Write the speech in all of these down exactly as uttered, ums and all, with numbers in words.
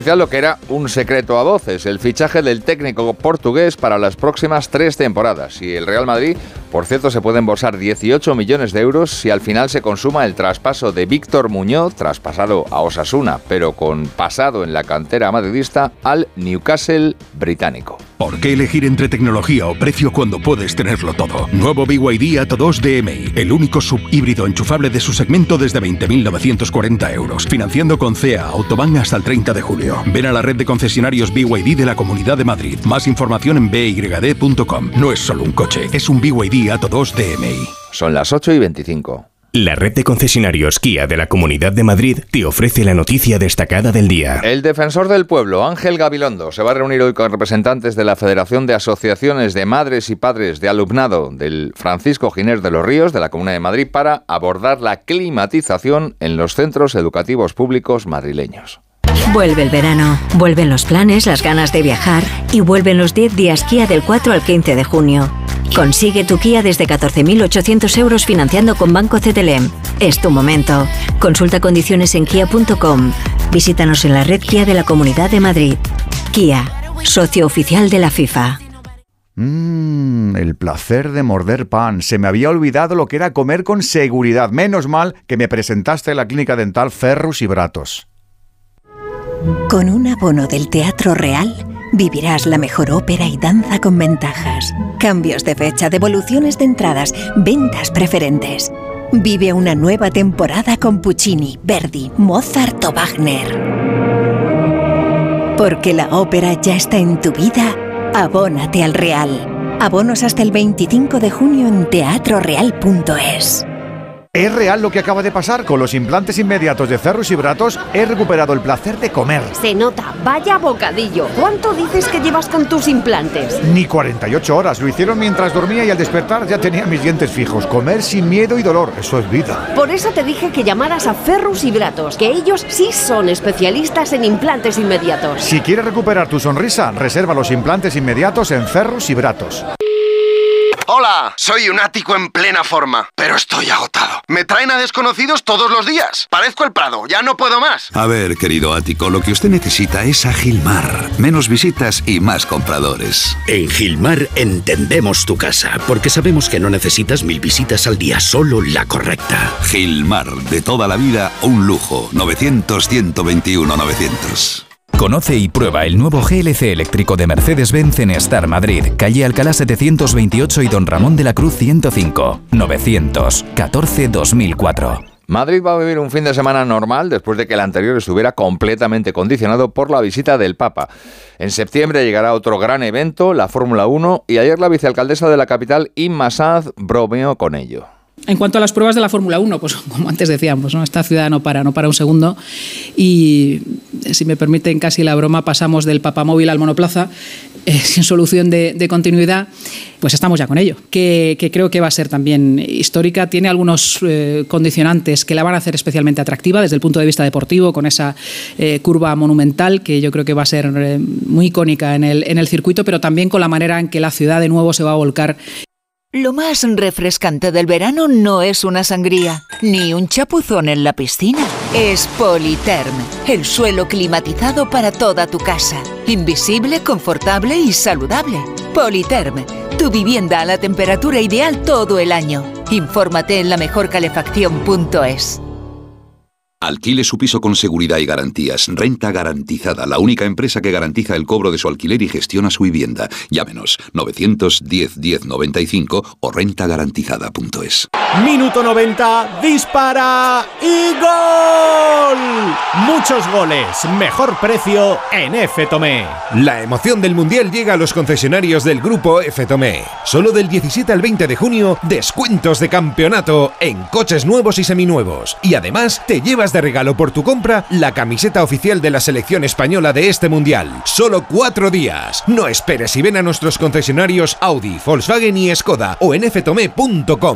Lo que era un secreto a voces, el fichaje del técnico portugués para las próximas tres temporadas. Y el Real Madrid, por cierto, se puede embolsar dieciocho millones de euros si al final se consuma el traspaso de Víctor Muñoz, traspasado a Osasuna, pero con pasado en la cantera madridista, al Newcastle británico. ¿Por qué elegir entre tecnología o precio cuando puedes tenerlo todo? Nuevo B Y D Atto dos D M I, el único subhíbrido enchufable de su segmento desde veinte mil novecientos cuarenta euros. Financiando con C E A Autobahn hasta el treinta de julio. Ven a la red de concesionarios B Y D de la Comunidad de Madrid. Más información en b y d punto com. No es solo un coche, es un B Y D Atto dos D M I. Son las ocho y veinticinco. La red de concesionarios Kia de la Comunidad de Madrid te ofrece la noticia destacada del día. El defensor del pueblo, Ángel Gabilondo, se va a reunir hoy con representantes de la Federación de Asociaciones de Madres y Padres de Alumnado del Francisco Giner de los Ríos de la Comunidad de Madrid para abordar la climatización en los centros educativos públicos madrileños. Vuelve el verano, vuelven los planes, las ganas de viajar y vuelven los diez días Kia del cuatro al quince de junio. Consigue tu Kia desde catorce mil ochocientos euros financiando con Banco C T L M. Es tu momento. Consulta condiciones en kia punto com. Visítanos en la red Kia de la Comunidad de Madrid. Kia, socio oficial de la FIFA. Mmm, el placer de morder pan. Se me había olvidado lo que era comer con seguridad. Menos mal que me presentaste en la clínica dental Ferrus y Bratos. Con un abono del Teatro Real vivirás la mejor ópera y danza con ventajas. Cambios de fecha, devoluciones de entradas, ventas preferentes. Vive una nueva temporada con Puccini, Verdi, Mozart o Wagner. Porque la ópera ya está en tu vida, abónate al Real. Abonos hasta el veinticinco de junio en teatro real punto es. Es real lo que acaba de pasar. Con los implantes inmediatos de Ferrus y Bratos he recuperado el placer de comer. Se nota, vaya bocadillo. ¿Cuánto dices que llevas con tus implantes? Ni cuarenta y ocho horas. Lo hicieron mientras dormía y al despertar ya tenía mis dientes fijos. Comer sin miedo y dolor, eso es vida. Por eso te dije que llamaras a Ferrus y Bratos, que ellos sí son especialistas en implantes inmediatos. Si quieres recuperar tu sonrisa, reserva los implantes inmediatos en Ferrus y Bratos. Hola, soy un ático en plena forma, pero estoy agotado. Me traen a desconocidos todos los días. Parezco el Prado, ya no puedo más. A ver, querido ático, lo que usted necesita es a Gilmar. Menos visitas y más compradores. En Gilmar entendemos tu casa, porque sabemos que no necesitas mil visitas al día, solo la correcta. Gilmar, de toda la vida, un lujo. novecientos, ciento veintiuno, novecientos. Conoce y prueba el nuevo G L C eléctrico de Mercedes-Benz en Star Madrid, calle Alcalá setecientos veintiocho y Don Ramón de la Cruz ciento cinco, novecientos catorce dos mil cuatro. Madrid va a vivir un fin de semana normal después de que el anterior estuviera completamente condicionado por la visita del Papa. En septiembre llegará otro gran evento, la Fórmula uno, y ayer la vicealcaldesa de la capital, Inma Sanz, bromeó con ello. En cuanto a las pruebas de la Fórmula uno, pues como antes decíamos, ¿no? Esta ciudad no para, no para un segundo y, si me permiten casi la broma, pasamos del papamóvil al monoplaza eh, sin solución de, de continuidad, pues estamos ya con ello, que, que creo que va a ser también histórica. Tiene algunos eh, condicionantes que la van a hacer especialmente atractiva desde el punto de vista deportivo, con esa eh, curva monumental que yo creo que va a ser eh, muy icónica en el, en el circuito, pero también con la manera en que la ciudad de nuevo se va a volcar. Lo más refrescante del verano no es una sangría, ni un chapuzón en la piscina. Es Politerm, el suelo climatizado para toda tu casa. Invisible, confortable y saludable. Politerm, tu vivienda a la temperatura ideal todo el año. Infórmate en la mejor calefacción punto es. Alquile su piso con seguridad y garantías. Renta Garantizada, la única empresa que garantiza el cobro de su alquiler y gestiona su vivienda. Llámenos novecientos diez, diez noventa y cinco o renta garantizada punto es. Minuto noventa, dispara y gol. Muchos goles, mejor precio en F. Tomé. La emoción del Mundial llega a los concesionarios del Grupo F. Tomé. Solo del diecisiete al veinte de junio, descuentos de campeonato en coches nuevos y seminuevos. Y además te llevas de regalo por tu compra la camiseta oficial de la selección española de este Mundial. Solo cuatro días. No esperes y ven a nuestros concesionarios Audi, Volkswagen y Skoda o en f tomé punto com.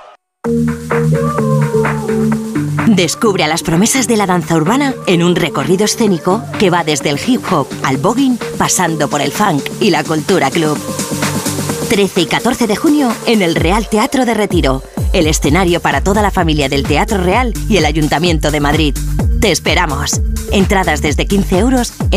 Descubre las promesas de la danza urbana en un recorrido escénico que va desde el hip hop al voguing, pasando por el funk y la cultura club. trece y catorce de junio en el Real Teatro de Retiro, el escenario para toda la familia del Teatro Real y el Ayuntamiento de Madrid. Te esperamos. Entradas desde quince euros